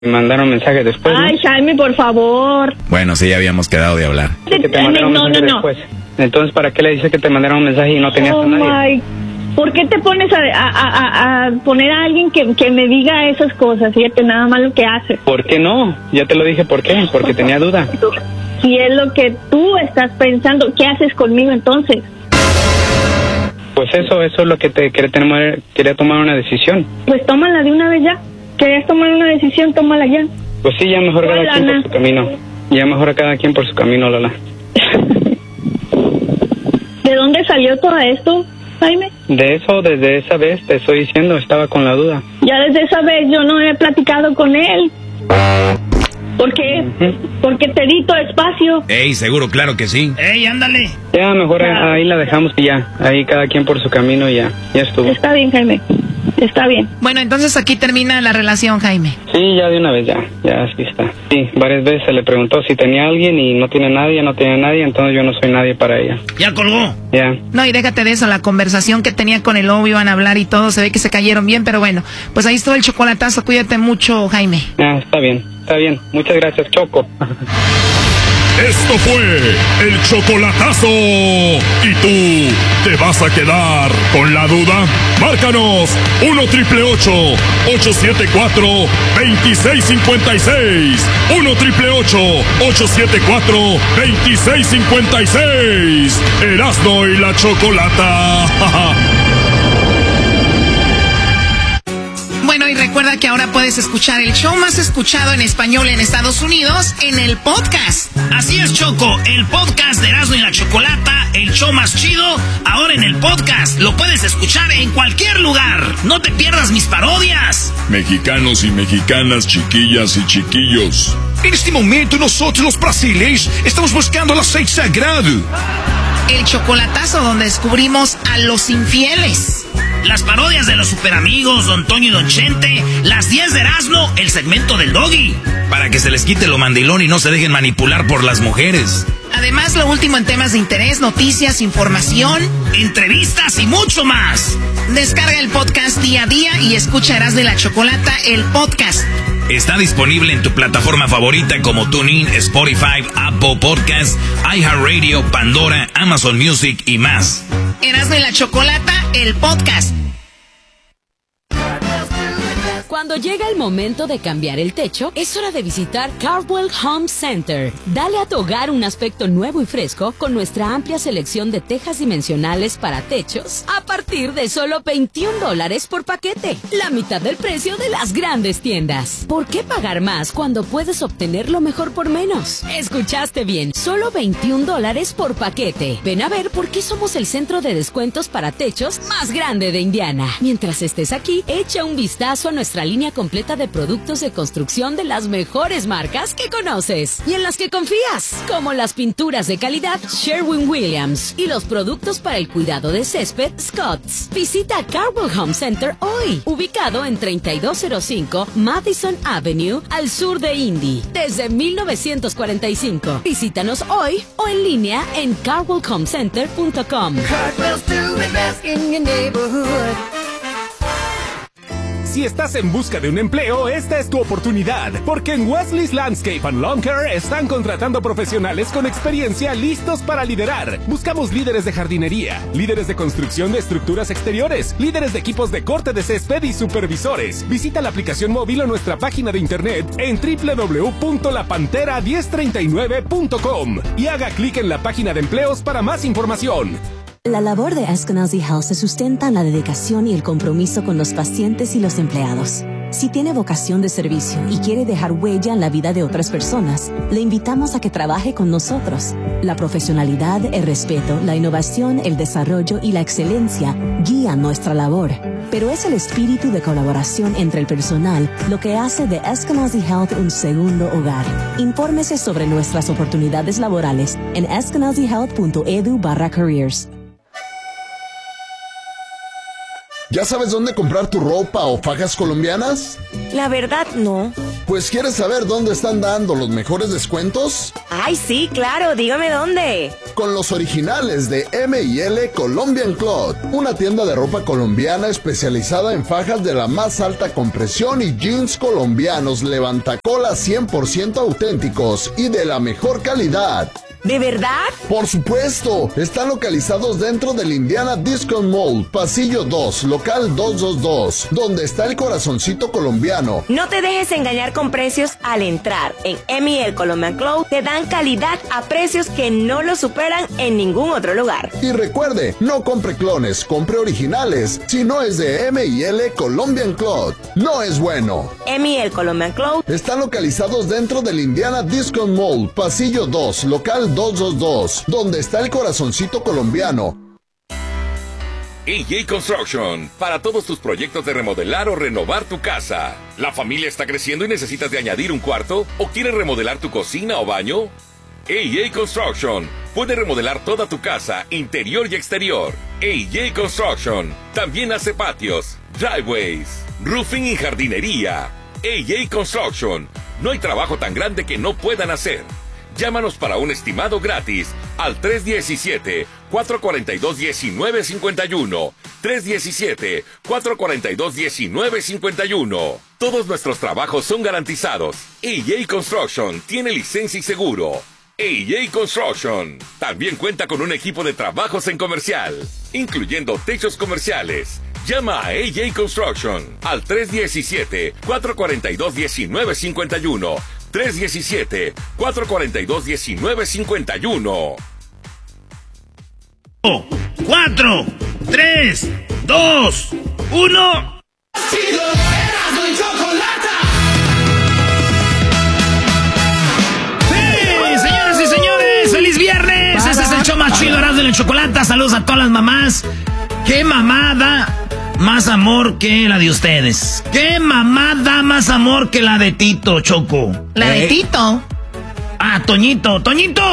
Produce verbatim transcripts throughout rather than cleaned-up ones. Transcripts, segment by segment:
Me mandaron mensaje después. Ay, ¿no? Jaime, por favor. Bueno, sí, ya habíamos quedado de hablar. Que te mandaron no, un mensaje no, no. después. Entonces, ¿para qué le dices que te mandaron un mensaje y no tenías oh a nadie? My... ¿Por qué te pones a, a, a, a poner a alguien que, que me diga esas cosas? Fíjate, nada más lo que hace. ¿Por qué no? Ya te lo dije, ¿por qué? Porque tenía duda. Si es lo que tú estás pensando, ¿qué haces conmigo entonces? Pues eso, eso es lo que te quería tomar, quería tomar una decisión. Pues tómala de una vez ya. ¿Querías tomar una decisión? Tómala ya. Pues sí, ya mejor cada quien por su camino. Ya mejor a cada quien por su camino, Lola. ¿De dónde salió todo esto, Jaime? De eso, desde esa vez, te estoy diciendo, estaba con la duda. Ya desde esa vez yo no he platicado con él. ¿Por qué? Uh-huh. Porque te di todo espacio. Ey, seguro, claro que sí. Ey, ándale. Ya, mejor ah. ahí la dejamos y ya. Ahí cada quien por su camino y ya. Ya estuvo. Está bien, Jaime. Está bien. Bueno, entonces aquí termina la relación, Jaime. Sí, ya de una vez, ya. Ya así está. Sí, varias veces se le preguntó si tenía alguien y no tiene nadie, no tiene nadie, entonces yo no soy nadie para ella. ¿Ya colgó? Ya. No, y déjate de eso, la conversación que tenía con el lobo, iban a hablar y todo, se ve que se cayeron bien, pero bueno, pues ahí estuvo el chocolatazo, cuídate mucho, Jaime. Ah, está bien, está bien. Muchas gracias, Choco. Esto fue el chocolatazo. ¿Y tú te vas a quedar con la duda? Márcanos uno triple ocho, ocho siete cuatro, dos seis cinco seis. uno triple ocho, ocho siete cuatro, dos seis cinco seis. Erasmo y la Chocolata. Bueno, y recuerda que ahora puedes escuchar el show más escuchado en español en Estados Unidos en el podcast. Así es, Choco, el podcast de Erasmo y la Chocolata, el show más chido, ahora en el podcast. Lo puedes escuchar en cualquier lugar. No te pierdas mis parodias. Mexicanos y mexicanas, chiquillas y chiquillos. En este momento nosotros los brasileños estamos buscando el aceite sagrado. El chocolatazo donde descubrimos a los infieles. Las parodias de los superamigos, Don Toño y Don Chente. Las diez de Erasmo, el segmento del Doggy. Para que se les quite lo mandilón y no se dejen manipular por las mujeres. Además, lo último en temas de interés, noticias, información, entrevistas y mucho más. Descarga el podcast día a día y escucha Erasmo y la Chocolata, el podcast. Está disponible en tu plataforma favorita como TuneIn, Spotify, Apple Podcasts, iHeartRadio, Pandora, Amazon Music y más. Erasmo y la Chocolata, el podcast. Cuando llega el momento de cambiar el techo, es hora de visitar Cardwell Home Center. Dale a tu hogar un aspecto nuevo y fresco con nuestra amplia selección de tejas dimensionales para techos a partir de solo veintiún dólares por paquete. La mitad del precio de las grandes tiendas. ¿Por qué pagar más cuando puedes obtener lo mejor por menos? Escuchaste bien, solo veintiún dólares por paquete. Ven a ver por qué somos el centro de descuentos para techos más grande de Indiana. Mientras estés aquí, echa un vistazo a nuestra línea completa de productos de construcción de las mejores marcas que conoces y en las que confías, como las pinturas de calidad Sherwin-Williams y los productos para el cuidado de césped Scotts. Visita Cardwell Home Center hoy, ubicado en treinta y dos cero cinco Madison Avenue, al sur de Indy, desde mil novecientos cuarenta y cinco. Visítanos hoy o en línea en cardwell home center punto com. Cardwell's doing best in your neighborhood. Si estás en busca de un empleo, esta es tu oportunidad, porque en Wesley's Landscape and Lawn Care están contratando profesionales con experiencia listos para liderar. Buscamos líderes de jardinería, líderes de construcción de estructuras exteriores, líderes de equipos de corte de césped y supervisores. Visita la aplicación móvil o nuestra página de internet en doble u doble u doble u punto la pantera diez treinta y nueve punto com y haga clic en la página de empleos para más información. La labor de Eskenazi Health se sustenta en la dedicación y el compromiso con los pacientes y los empleados. Si tiene vocación de servicio y quiere dejar huella en la vida de otras personas, le invitamos a que trabaje con nosotros. La profesionalidad, el respeto, la innovación, el desarrollo y la excelencia guían nuestra labor. Pero es el espíritu de colaboración entre el personal lo que hace de Eskenazi Health un segundo hogar. Infórmese sobre nuestras oportunidades laborales en eskenazi health punto edu barra careers. ¿Ya sabes dónde comprar tu ropa o fajas colombianas? La verdad, no. Pues ¿quieres saber dónde están dando los mejores descuentos? Ay, sí, claro, dígame dónde. Con los originales de M y L Colombian Cloth, una tienda de ropa colombiana especializada en fajas de la más alta compresión y jeans colombianos levantacolas cien por ciento auténticos y de la mejor calidad. ¿De verdad? Por supuesto, están localizados dentro del Indiana Discount Mall, pasillo dos, local doscientos veintidós, donde está el corazoncito colombiano. No te dejes engañar con precios al entrar. En M y L Colombian Cloth te dan calidad a precios que no lo superan en ningún otro lugar. Y recuerde, no compre clones, compre originales. Si no es de M y L Colombian Cloth, no es bueno. M y L Colombian Cloth están localizados dentro del Indiana Discount Mall, pasillo dos, local doscientos veintidós, donde está el corazoncito colombiano. A J Construction, para todos tus proyectos de remodelar o renovar tu casa. ¿La familia está creciendo y necesitas de añadir un cuarto? ¿O quieres remodelar tu cocina o baño? A J Construction puede remodelar toda tu casa, interior y exterior. A J Construction también hace patios, driveways, roofing y jardinería. A J Construction, no hay trabajo tan grande que no puedan hacer. Llámanos para un estimado gratis al tres uno siete, cuatro cuatro dos, uno nueve cinco uno. tres uno siete, cuatro cuatro dos, uno nueve cinco uno. Todos nuestros trabajos son garantizados. A J Construction tiene licencia y seguro. A J Construction también cuenta con un equipo de trabajos en comercial, incluyendo techos comerciales. Llama a A J Construction al tres uno siete, cuatro cuatro dos, uno nueve cinco uno. tres uno siete, cuatro cuatro dos, uno nueve cinco uno. cuatro, tres, dos, uno. ¡Sí, señoras y señores! ¡Feliz viernes! Ese es el show más chido, Erasmo y la Chocolata. Saludos a todas las mamás. ¡Qué mamá da más amor que la de ustedes! ¿Qué mamá da más amor que la de Tito, Choco? ¿La de Tito? Ah, Toñito, Toñito.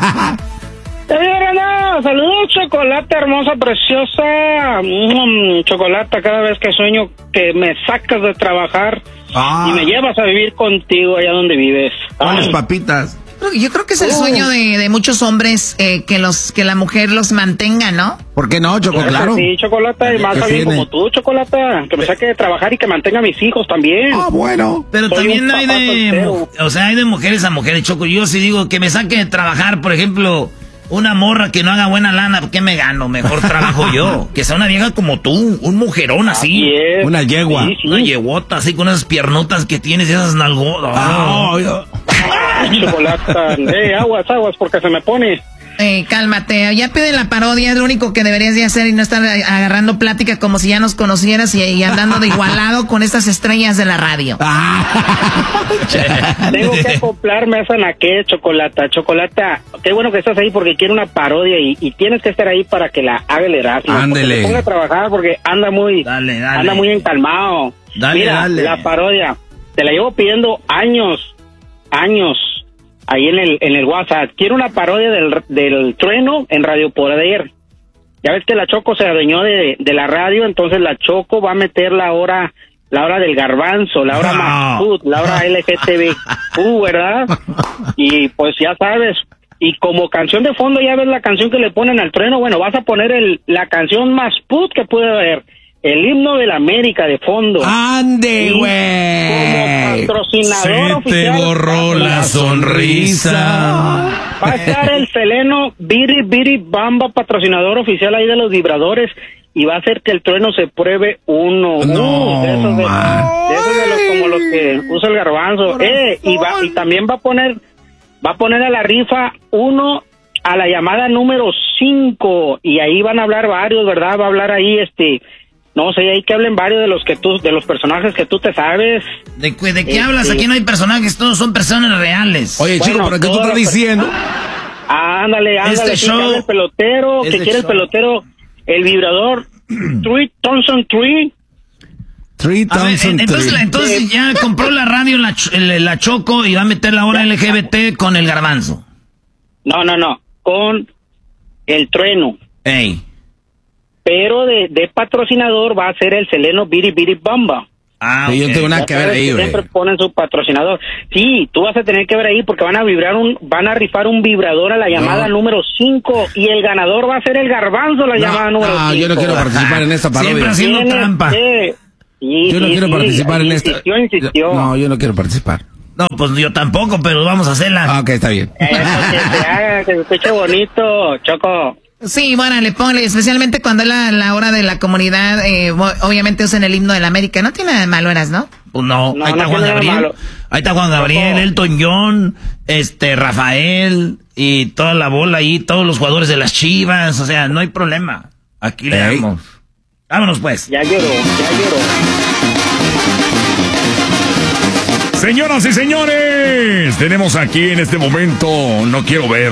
No, saludos, Chocolata hermosa, preciosa. Mm, Chocolata, cada vez que sueño que me sacas de trabajar ah. y me llevas a vivir contigo allá donde vives. ¿Cuáles papitas? Yo creo que es el sueño de, de muchos hombres eh, que los que la mujer los mantenga, ¿no? ¿Por qué no, Choco? Claro. Sí, Chocolata, y más alguien como tú, Chocolata, que me saque de trabajar y que mantenga a mis hijos también. Ah, bueno. Pero Soy también hay de, o sea, hay de mujeres a mujeres, Choco. Yo sí digo que me saque de trabajar, por ejemplo, una morra que no haga buena lana, ¿por qué me gano? Mejor trabajo yo. Que sea una vieja como tú, un mujerón así. Yes. Una yegua. Sí, sí. Una yeguota, así con esas piernotas que tienes y esas nalgotas. Ah, oh, oh. Chocolata, eh, aguas, aguas, porque se me pone. Eh, cálmate, ya pide la parodia, es lo único que deberías de hacer y no estar agarrando plática como si ya nos conocieras y, y andando de igualado con estas estrellas de la radio. Tengo que acoplarme a esa naque, Chocolata, Chocolata, qué bueno que estás ahí porque quiero una parodia y, y tienes que estar ahí para que la haga el Erasmo. Ándele. Se ponga a trabajar porque anda muy, dale, dale. anda muy encalmado. Dale, Mira, dale. La parodia, te la llevo pidiendo años, años. Ahí en el en el WhatsApp. Quiero una parodia del, del trueno en Radio Poder. Ya ves que la Choco se adueñó de, de la radio, entonces la Choco va a meter la hora la hora del garbanzo, la hora no. más food, la hora L G T B Q, ¿verdad? Y pues ya sabes, y como canción de fondo ya ves la canción que le ponen al trueno, bueno, vas a poner el la canción más food que puede haber. El himno de la América de fondo. ¡Ande, güey! Como patrocinador Se oficial. te borró la sonrisa. Va a estar el Seleno Biri Biri Bamba, patrocinador oficial ahí de los vibradores. Y va a hacer que el trueno se pruebe uno. No, uh, de esos de, de, esos de los, como los que usa el garbanzo. Eh, y, va, y también va a poner, va a poner a la rifa uno a la llamada número cinco. Y ahí van a hablar varios, ¿verdad? Va a hablar ahí este... No sé, hay que hablen varios de los que tú, de los personajes que tú te sabes. ¿De, de qué este... hablas? Aquí no hay personajes, todos son personas reales. Oye, bueno, chico, ¿pero qué tú estás diciendo? Ándale, ándale, este sí, show, que el pelotero, este que quiere show. el pelotero, el vibrador, Three Thompson Tree. Three Thompson entonces, Tree. entonces ya compró la radio la, la Choco y va a meter la hora L G B T con el garbanzo. No, no, no, con el trueno. Ey. Pero de, de patrocinador va a ser el Seleno Biri Biri Bamba. Ah, sí, okay. Yo no tengo nada que ver ahí, güey. Siempre ponen su patrocinador. Sí, tú vas a tener que ver ahí porque van a vibrar un, van a rifar un vibrador a la llamada no. número cinco y el ganador va a ser el Garbanzo la no, llamada número cinco. No, yo no quiero participar en esta parodia. Siempre haciendo trampa. Sí, sí, yo no sí, quiero sí, participar en esta. Insistió, insistió. No, yo no quiero participar. No, pues yo tampoco, pero vamos a hacerla. Ah, ok, está bien. Eso, que se haga, que se escuche bonito, Choco. Sí, bueno, le ponle, especialmente cuando es la, la hora de la comunidad, eh, obviamente usan el himno de la América. No tiene nada de malo, ¿eras, no? Pues no, no ahí está no Juan Gabriel. Ahí está Juan Gabriel, Choco. Elton John, este, Rafael y toda la bola ahí, todos los jugadores de las Chivas. O sea, no hay problema. Aquí le hey. damos. Vámonos, pues. Ya lloró, ya lloró. Señoras y señores, tenemos aquí en este momento, no quiero ver.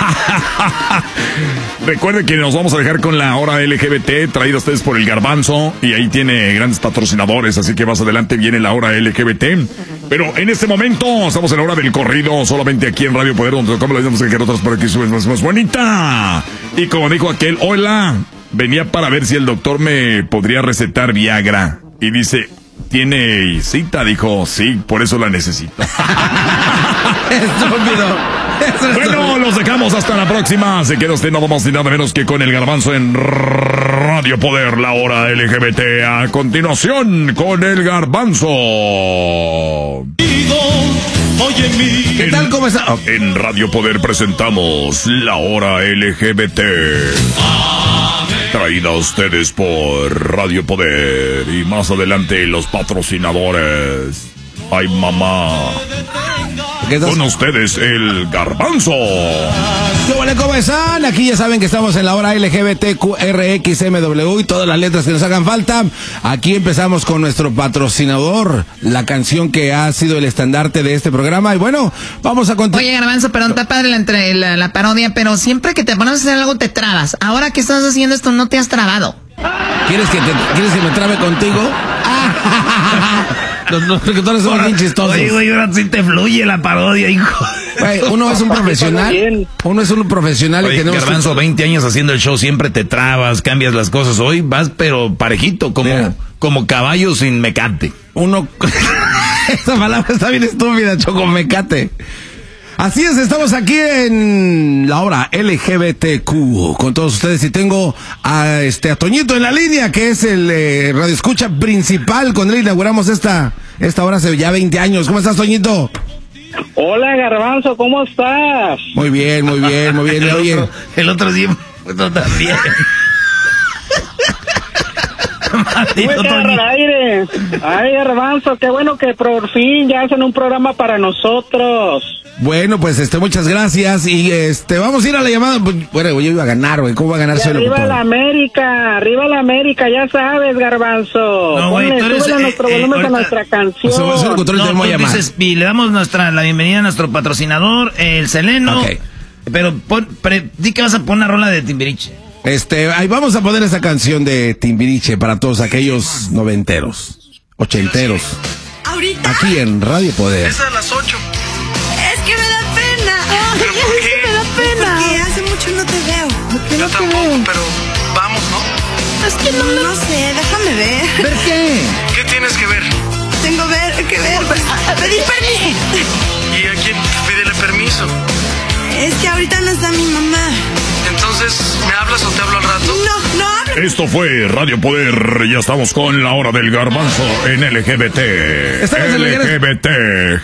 Recuerden que nos vamos a dejar con la hora L G B T, traída a ustedes por el Garbanzo, y ahí tiene grandes patrocinadores, así que más adelante viene la hora L G B T. Pero en este momento estamos en la hora del corrido, solamente aquí en Radio Poder, donde tocamos las mismas que otras por aquí subes más, más bonita. Y como dijo aquel, hola, venía para ver si el doctor me podría recetar Viagra. Y dice... Tiene cita, dijo, sí, por eso la necesito. Estúpido. Bueno, los dejamos hasta la próxima. Se queda usted nada más y nada menos que con el Garbanzo en Radio Poder, la hora L G B T. A continuación, con el Garbanzo. ¿Qué tal? ¿Cómo está? Oh. En Radio Poder presentamos la hora L G B T. Traída a ustedes por Radio Poder y más adelante los patrocinadores. Ay, mamá. Con ustedes el Garbanzo. ¿Cómo están? Aquí ya saben que estamos en la hora L G B T Q R X M W y todas las letras que nos hagan falta. Aquí empezamos con nuestro patrocinador, la canción que ha sido el estandarte de este programa. Y bueno, vamos a continuar. Oye, Garbanzo, pero está padre la, entre, la, la parodia, pero siempre que te pones a hacer algo te trabas. Ahora que estás haciendo esto no te has trabado. ¿Quieres que, te, ¿quieres que me trabe contigo? Los, los locutores son bien chistosos. Oye, güey, ahora sí te fluye la parodia, hijo. Güey, uno es un profesional. Uno es un profesional. Oye, y tenemos Garbanzo, que... veinte años haciendo el show, siempre te trabas, cambias las cosas. Hoy vas, pero parejito, como, como caballo sin mecate. Uno... Esta palabra está bien estúpida, Choco, mecate. Así es, estamos aquí en la hora L G B T Q con todos ustedes y tengo a este a Toñito en la línea, que es el eh, radioescucha principal. Con él inauguramos esta esta hora hace ya veinte años. ¿Cómo estás, Toñito? Hola, Garbanzo, ¿cómo estás? Muy bien, muy bien, muy bien. el, Oye, otro, el otro día bueno, también. Maldito al aire. Ay, Garbanzo, qué bueno que por fin ya hacen un programa para nosotros. Bueno, pues este, muchas gracias y este, vamos a ir a la llamada. Bueno, yo iba a ganar, güey. ¿Cómo va a ganar? Soy arriba la América, arriba la América, ya sabes, Garbanzo. No, güey, Ponle, tú eres, súbele eh, nuestro eh, volumen ahorita, a nuestra canción. O sea, o sea, no, tú dices, y le damos nuestra la bienvenida a nuestro patrocinador, el Seleno. Okay. Pero pon, pre, di que vas a poner una rola de Timbiriche. Este, ahí vamos a poner esa canción de Timbiriche para todos aquellos noventeros, ochenteros. Ahorita. Aquí en Radio Poder. Es a las ocho. Es que me da pena. ¿Pero por qué? Me da pena. Porque hace mucho no te veo. Yo no tampoco, te veo? Pero vamos, ¿no? Es que no, no, no sé, déjame ver. ¿Ver qué? ¿Qué tienes que ver? Tengo ver, que ver. A, a pedir permiso. ¿Y a quién pídele permiso? Es que ahorita no está mi mamá. Entonces, ¿me hablas o te hablo al rato? No, no hablo. Esto fue Radio Poder. Ya estamos con la hora del Garbanzo en L G B T. Estamos L G B T.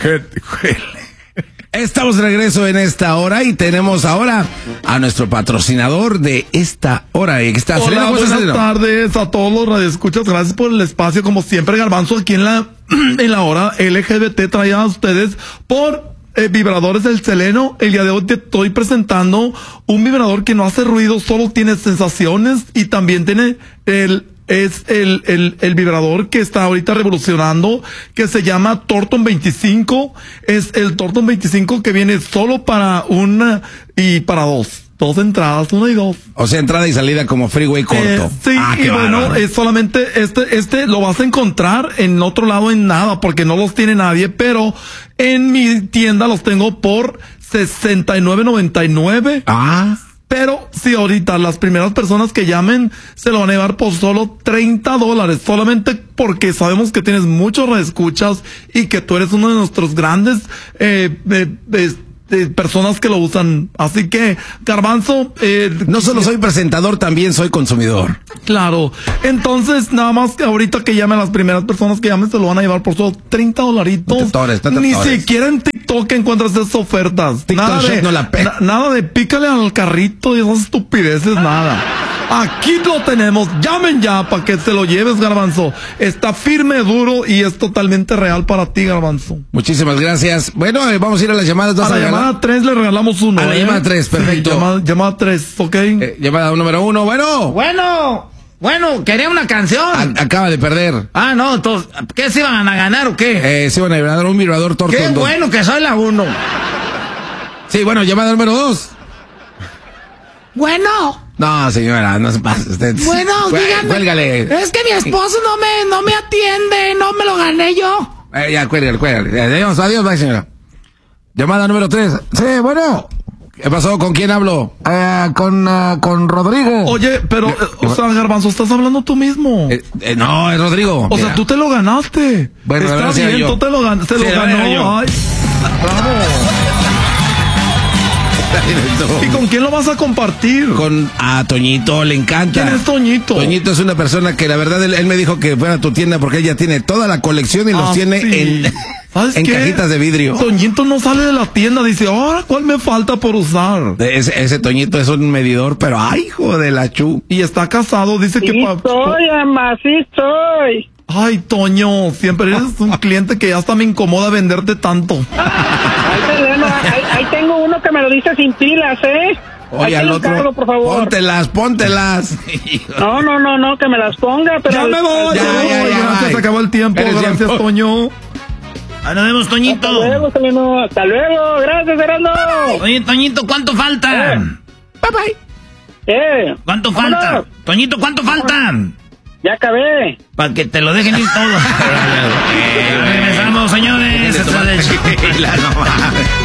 Estamos de regreso en esta hora y tenemos ahora a nuestro patrocinador de esta hora. Que está Hola, Selena, buenas Selena? tardes a todos los radioescuchas. Gracias por el espacio. Como siempre, Garbanzo, aquí en la, en la hora L G B T traída a ustedes por eh, vibradores del Seleno. El día de hoy te estoy presentando un vibrador que no hace ruido, solo tiene sensaciones y también tiene el... Es el, el, el vibrador que está ahorita revolucionando, que se llama Torton veinticinco. Es el Torton veinticinco que viene solo para una y para dos. Dos entradas, una y dos. O sea, entrada y salida como freeway corto. Eh, sí, ah, y bueno, es solamente este, este lo vas a encontrar en otro lado en nada, porque no los tiene nadie, pero en mi tienda los tengo por sesenta y nueve noventa y nueve. Ah. Pero si ahorita las primeras personas que llamen se lo van a llevar por solo treinta dólares, solamente porque sabemos que tienes muchos reescuchas y que tú eres uno de nuestros grandes eh, eh, eh, eh, personas que lo usan. Así que, Garbanzo... Eh, no solo soy presentador, también soy consumidor. Claro. Entonces, nada más que ahorita que llamen las primeras personas que llamen se lo van a llevar por solo treinta dolaritos. Tetores, tetores. Ni siquiera en TikTok encuentras esas ofertas. TikTok Nada de, no la pe- na- nada de pícale al carrito y esas estupideces, nada. Aquí lo tenemos. Llamen ya para que te lo lleves, Garbanzo. Está firme, duro y es totalmente real para ti, Garbanzo. Muchísimas gracias. Bueno, eh, vamos a ir a las llamadas. A la llamada tres le regalamos uno. A la ¿eh? llamada tres, perfecto. Sí, llamada, llamada tres, ok. Eh, llamada número uno, bueno. Bueno, bueno, quería una canción. A- acaba de perder. Ah, no, entonces, ¿qué se iban a ganar o qué? Eh, se van a ganar un vibrador Torton. Qué dos. bueno que soy la uno. Sí, bueno, llamada número dos. Bueno, No, señora, no se pase usted. bueno, Cué- díganme. Cuélgale. Es que mi esposo no me, no me atiende, no me lo gané yo. Eh, ya, cuélgale, cuélgale. Ya, adiós, adiós, bye, señora. Llamada número tres. Sí, bueno. ¿Qué pasó? ¿Con quién hablo? Eh, con, uh, con Rodrigo. Oye, pero, eh, o sea, Garbanzo, estás hablando tú mismo. Eh, eh, no, es Rodrigo. O sea, Mira. tú te lo ganaste. Bueno, la Está verdad, sí, bien, yo. tú te lo, gan- te Sí, lo la verdad, ganó. yo. Ay, bravo. ¿Y con quién lo vas a compartir? Con a Toñito, le encanta. ¿Quién es Toñito? Toñito es una persona que la verdad él, él me dijo que fuera a tu tienda porque ella tiene toda la colección y los Ah, tiene sí. en, ¿Sabes en qué? cajitas de vidrio. Toñito no sale de la tienda, dice, ahora, ¿cuál me falta por usar? De Ese, ese Toñito es un medidor, pero ay, hijo de la chu. Y está casado, dice que... Sí pa- soy, ama, sí soy. Ay, Toño, siempre eres un cliente que ya hasta me incomoda venderte tanto. Ahí, Selena, ahí, ahí tengo uno que me lo dice sin pilas, ¿eh? Oye, Ahí te al lo otro, encargo, por favor. póntelas, póntelas. No, no, no, no, que me las ponga, pero... Ya me voy, Ya, ya, me ya, voy, ya, gracias, bye. se acabó el tiempo, Eres gracias, tiempo. Toño. Ahí nos vemos, Toñito. Hasta luego, Selena. Hasta luego, gracias, Erasmo. Oye, Toñito, ¿cuánto falta? Eh. Bye bye. Eh, ¿Cuánto vámonos. falta? Toñito, ¿cuánto falta? Ya acabé. Para que te lo dejen ir todo. Ya regresamos, señores. Esto es el- La no mames.